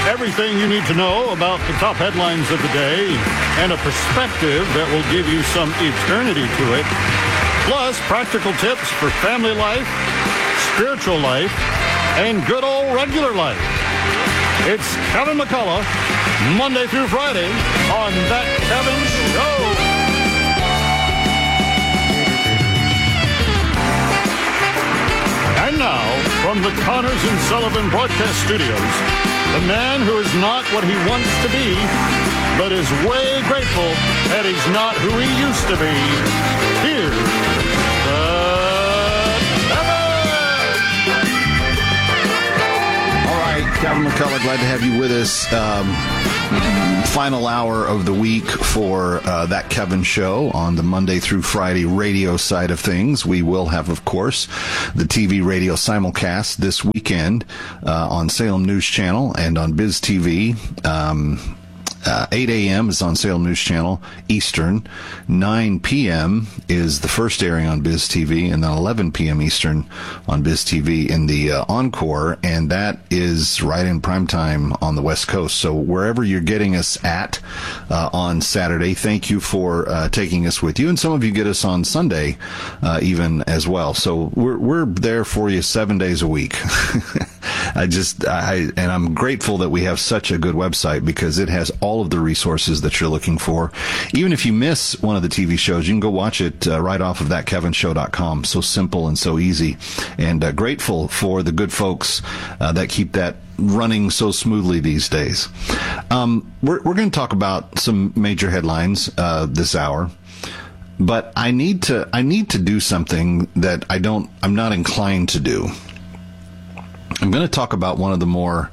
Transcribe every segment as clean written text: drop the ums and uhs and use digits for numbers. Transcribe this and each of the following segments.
Everything you need to know about the top headlines of the day and a perspective that will give you some eternity to it. Plus, practical tips for family life, spiritual life, and good old regular life. It's Kevin McCullough, Monday through Friday on That Kevin Show. And now, from the Connors and Sullivan Broadcast Studios, the man who is not what he wants to be, but is way grateful that he's not who he used to be. Here's Kevin! All right, Kevin McCullough, glad to have you with us. Final hour of the week for That Kevin Show on the Monday through Friday radio side of things. We will have, of course, the TV radio simulcast this weekend on Salem News Channel and on Biz TV. 8 a.m. is on Salem News Channel Eastern. 9 p.m. is the first airing on Biz TV, and then 11 p.m. Eastern on Biz TV in the Encore, and that is right in prime time on the West Coast. So wherever you're getting us at on Saturday, thank you for taking us with you, and some of you get us on Sunday even as well. So we're there for you 7 days a week. And I'm grateful that we have such a good website because it has all of the resources that you're looking for. Even if you miss one of the TV shows, you can go watch it right off of thatkevinshow.com. So simple and so easy. And grateful for the good folks that keep that running so smoothly these days. We're going to talk about some major headlines this hour. But I need to do something that I'm not inclined to do. I'm going to talk about one of the more,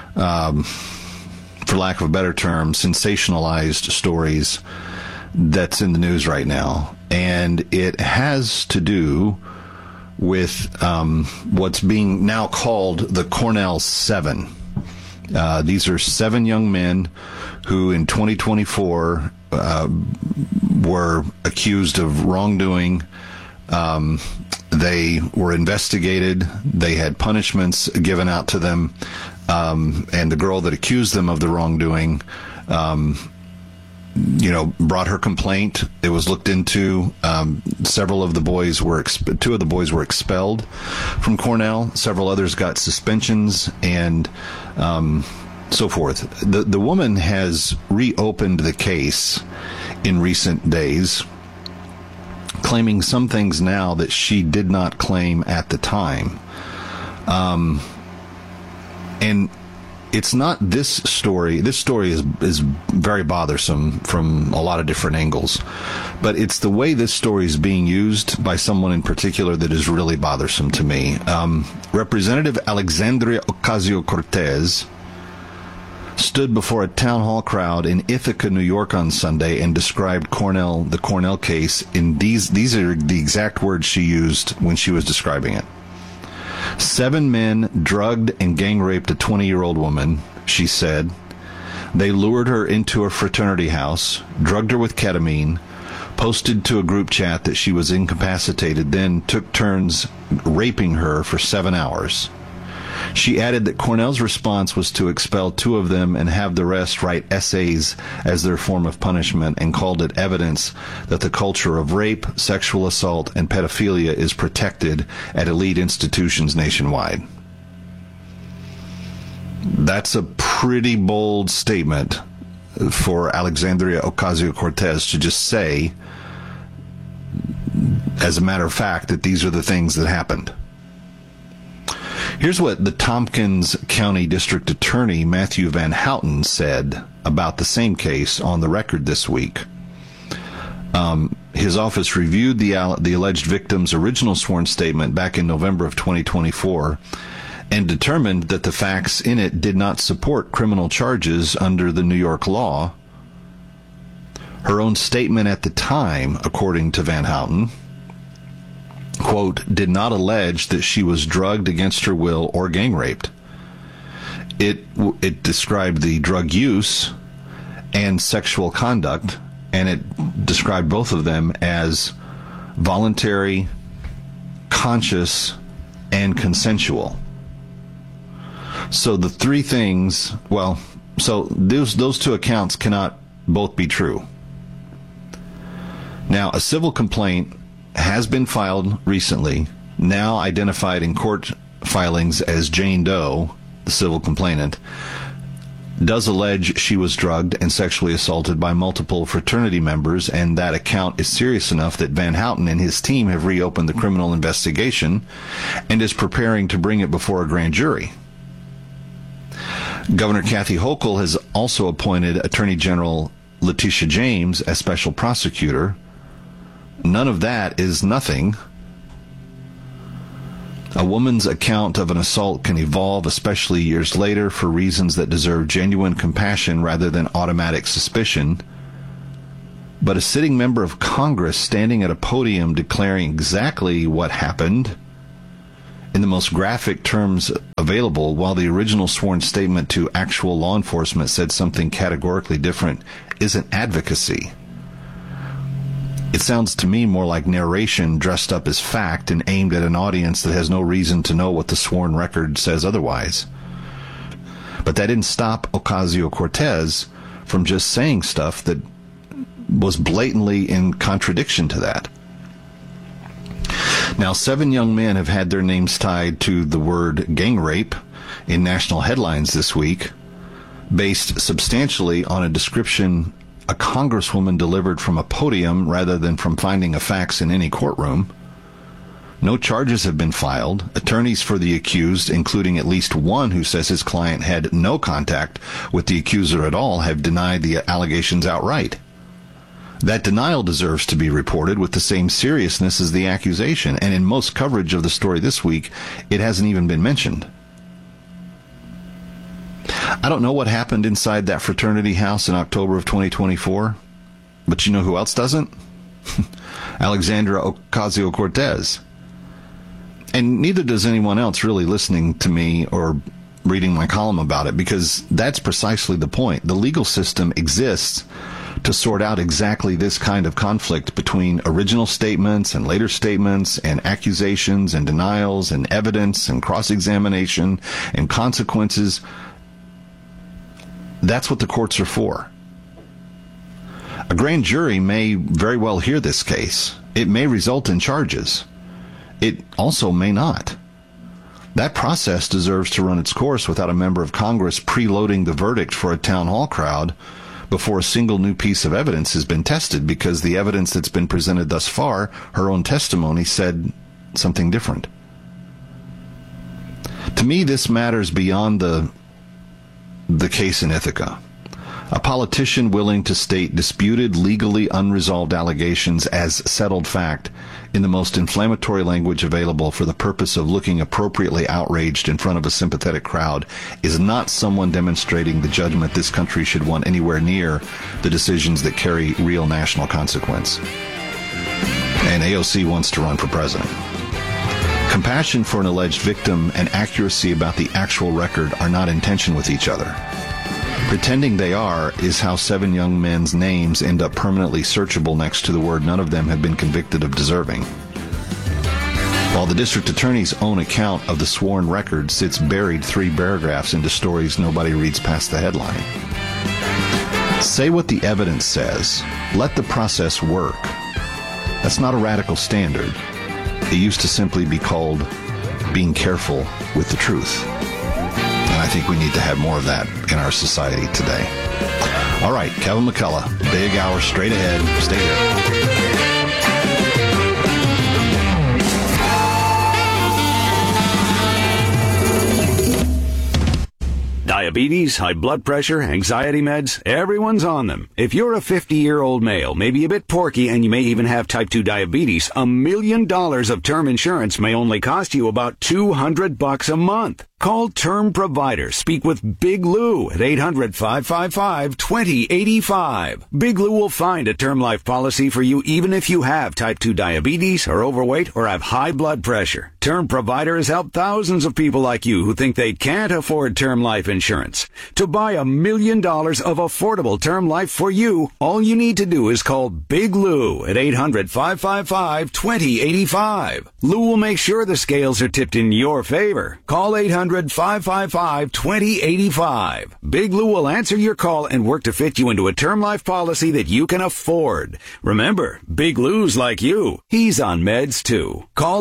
for lack of a better term, sensationalized stories that's in the news right now. And it has to do with what's being now called the Cornell Seven. These are 7 young men who in 2024 were accused of wrongdoing. They were investigated. They had punishments given out to them. And the girl that accused them of the wrongdoing, brought her complaint. It was looked into. Several of the boys were, 2 of the boys were expelled from Cornell. Several others got suspensions and, so forth. The woman has reopened the case in recent days, claiming some things now that she did not claim at the time. And it's not this story. This story is very bothersome from a lot of different angles. But it's the way this story is being used by someone in particular that is really bothersome to me. Representative Alexandria Ocasio-Cortez stood before a town hall crowd in Ithaca, New York on Sunday and described the Cornell case in these are the exact words she used when she was describing it. 7 men drugged and gang raped a 20-year-old woman, she said. They lured her into a fraternity house, drugged her with ketamine, posted to a group chat that she was incapacitated, then took turns raping her for 7 hours. She added that Cornell's response was to expel 2 of them and have the rest write essays as their form of punishment, and called it evidence that the culture of rape, sexual assault, and pedophilia is protected at elite institutions nationwide. That's a pretty bold statement for Alexandria Ocasio-Cortez to just say, as a matter of fact, that these are the things that happened. Here's what the Tompkins County District Attorney Matthew Van Houten said about the same case on the record this week. His office reviewed the alleged victim's original sworn statement back in November of 2024 and determined that the facts in it did not support criminal charges under the New York law. Her own statement at the time, according to Van Houten, quote, did not allege that she was drugged against her will or gang raped. It described the drug use and sexual conduct, and it described both of them as voluntary, conscious, and consensual. So the three things, so those two accounts cannot both be true. Now, a civil complaint has been filed recently, now identified in court filings as Jane Doe, the civil complainant, does allege she was drugged and sexually assaulted by multiple fraternity members, and that account is serious enough that Van Houten and his team have reopened the criminal investigation and is preparing to bring it before a grand jury. Governor Kathy Hochul has also appointed Attorney General Letitia James as special prosecutor. None of that is nothing. A woman's account of an assault can evolve, especially years later, for reasons that deserve genuine compassion rather than automatic suspicion. But a sitting member of Congress standing at a podium declaring exactly what happened in the most graphic terms available, while the original sworn statement to actual law enforcement said something categorically different, isn't advocacy. It sounds to me more like narration dressed up as fact and aimed at an audience that has no reason to know what the sworn record says otherwise. But that didn't stop Ocasio-Cortez from just saying stuff that was blatantly in contradiction to that. Now, 7 young men have had their names tied to the word gang rape in national headlines this week, based substantially on a description a congresswoman delivered from a podium rather than from finding of facts in any courtroom. No charges have been filed. Attorneys for the accused, including at least one who says his client had no contact with the accuser at all, have denied the allegations outright. That denial deserves to be reported with the same seriousness as the accusation, and in most coverage of the story this week, it hasn't even been mentioned. I don't know what happened inside that fraternity house in October of 2024, but you know who else doesn't? Alexandra Ocasio-Cortez. And neither does anyone else really listening to me or reading my column about it, because that's precisely the point. The legal system exists to sort out exactly this kind of conflict between original statements and later statements and accusations and denials and evidence and cross-examination and consequences. That's what the courts are for. A grand jury may very well hear this case. It may result in charges. It also may not. That process deserves to run its course without a member of Congress preloading the verdict for a town hall crowd before a single new piece of evidence has been tested, because the evidence that's been presented thus far, her own testimony, said something different. To me, this matters beyond the case in Ithaca. A politician willing to state disputed, legally unresolved allegations as settled fact in the most inflammatory language available for the purpose of looking appropriately outraged in front of a sympathetic crowd is not someone demonstrating the judgment this country should want anywhere near the decisions that carry real national consequence. And AOC wants to run for president. Compassion for an alleged victim and accuracy about the actual record are not in tension with each other. Pretending they are is how 7 young men's names end up permanently searchable next to the word none of them have been convicted of deserving. While the district attorney's own account of the sworn record sits buried 3 paragraphs into stories nobody reads past the headline. Say what the evidence says. Let the process work. That's not a radical standard. It used to simply be called being careful with the truth. And I think we need to have more of that in our society today. All right, Kevin McCullough, big hour straight ahead. Stay here. Diabetes, high blood pressure, anxiety meds, everyone's on them. If you're a 50-year-old male, maybe a bit porky, and you may even have type 2 diabetes, $1 million of term insurance may only cost you about $200 a month. Call Term Provider. Speak with Big Lou at 800-555-2085. Big Lou will find a term life policy for you even if you have type 2 diabetes, are overweight, or have high blood pressure. Term Provider has helped thousands of people like you who think they can't afford term life insurance. To buy $1 million of affordable term life for you, all you need to do is call Big Lou at 800-555-2085. Lou will make sure the scales are tipped in your favor. Call 800 800-555-2085. Big Lou will answer your call and work to fit you into a term life policy that you can afford. Remember, Big Lou's like you. He's on meds too. Call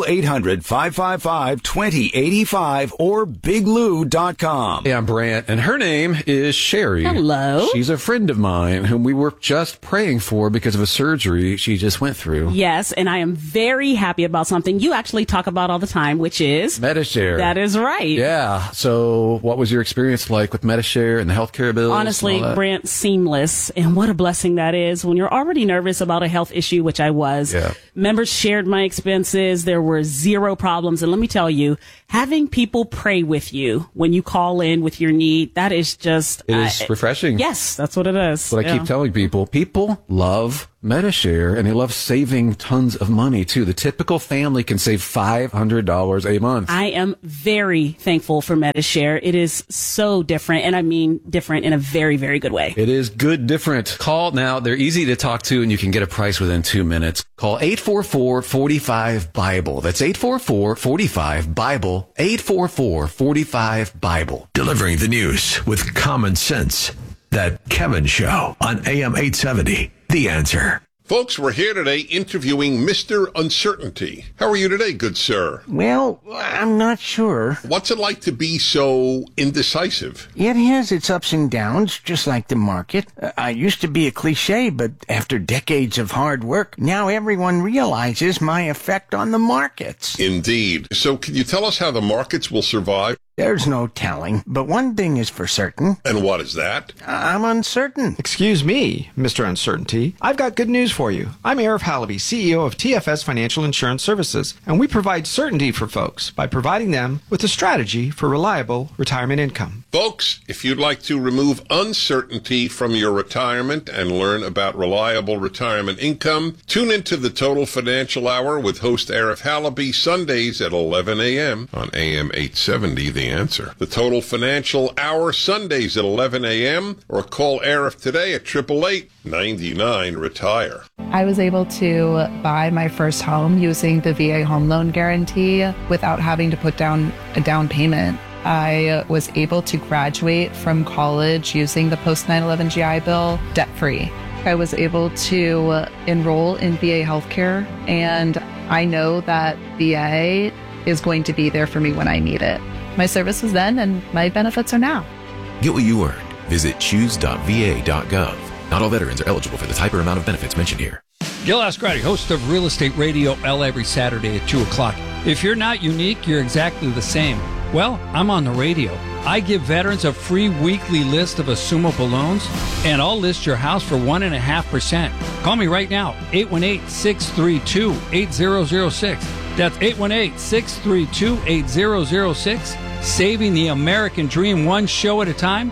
800-555-2085 or biglou.com. Hey, I'm Brant, and her name is Sherry. Hello. She's a friend of mine whom we were just praying for because of a surgery she just went through. Yes, and I am very happy about something you actually talk about all the time, which is Medi-Share. That is right. Yeah. So what was your experience like with Medi-Share and the healthcare bills? Honestly, Brant, seamless. And what a blessing that is when you're already nervous about a health issue, which I was. Yeah. Members shared my expenses. There were zero problems. And let me tell you, having people pray with you when you call in with your need, that is just... It is refreshing. Yes, that's what it is. That's what I keep telling people. People love Medi-Share, and they love saving tons of money, too. The typical family can save $500 a month. I am very thankful for Medi-Share. It is so different, and I mean different in a very, very good way. It is good different. Call now. They're easy to talk to, and you can get a price within 2 minutes. Call 844-45-BIBLE. That's 844-45-BIBLE. 844-45-BIBLE. Delivering the news with common sense. That Kevin Show on AM 870. The Answer. Folks, we're here today interviewing Mr. Uncertainty. How are you today, good sir? Well, I'm not sure. What's it like to be so indecisive? It has its ups and downs, just like the market. I used to be a cliche, but after decades of hard work, now everyone realizes my effect on the markets. Indeed. So can you tell us how the markets will survive? There's no telling, but one thing is for certain. And what is that? I'm uncertain. Excuse me, Mr. Uncertainty. I've got good news for you. I'm Arif Halaby, CEO of TFS Financial Insurance Services, and we provide certainty for folks by providing them with a strategy for reliable retirement income. Folks, if you'd like to remove uncertainty from your retirement and learn about reliable retirement income, tune into the Total Financial Hour with host Arif Halaby Sundays at 11 a.m. on AM 870, The Answer. The Total Financial Hour Sundays at 11 a.m. or call Arif today at 888-99-RETIRE. I was able to buy my first home using the VA home loan guarantee without having to put down a down payment. I was able to graduate from college using the post 9/11 GI Bill debt-free. I was able to enroll in VA healthcare, and I know that VA is going to be there for me when I need it. My service was then, and my benefits are now. Get what you earned. Visit choose.va.gov. Not all veterans are eligible for the type or amount of benefits mentioned here. Gil Ascarati, host of Real Estate Radio L every Saturday at 2 o'clock. If you're not unique, you're exactly the same. Well, I'm on the radio. I give veterans a free weekly list of assumable loans, and I'll list your house for 1.5%. Call me right now, 818-632-8006. That's 818-632-8006. Saving the American dream one show at a time,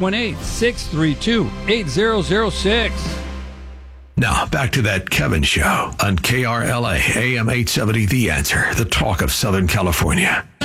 818-632-8006. Now, back to that Kevin Show on KRLA AM 870, The Answer, the talk of Southern California.